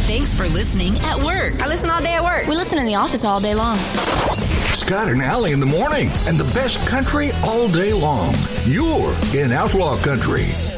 Thanks for listening at work. I listen all day at work. We listen in the office all day long. Scott and Allie in the morning, and the best country all day long. You're in Outlaw Country.